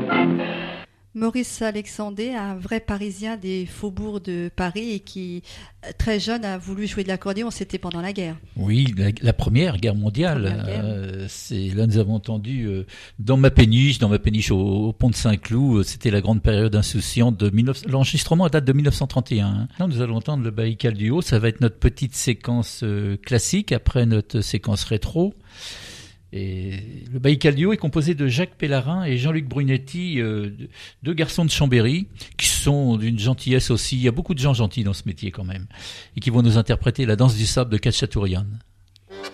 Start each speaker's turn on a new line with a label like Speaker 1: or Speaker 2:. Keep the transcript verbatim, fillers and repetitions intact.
Speaker 1: Maurice Alexandé, un vrai Parisien des faubourgs de Paris et qui, très jeune, a voulu jouer de l'accordéon. C'était pendant la guerre.
Speaker 2: Oui, la, la première guerre mondiale.
Speaker 1: Première guerre.
Speaker 2: Euh, c'est, là, nous avons entendu euh, dans ma péniche, dans ma péniche au, au pont de Saint-Cloud, euh, c'était la grande période insouciante de dix-neuf cents. L'enregistrement date de dix-neuf cent trente et un. Hein. Là, nous allons entendre le Baïkal Duo. Ça va être notre petite séquence euh, classique après notre séquence rétro. Et le Baïkal Duo est composé de Jacques Pellarin et Jean-Luc Brunetti, euh, deux garçons de Chambéry, qui sont d'une gentillesse aussi. Il y a beaucoup de gens gentils dans ce métier quand même, et qui vont nous interpréter la danse du sable de Khatchatourian.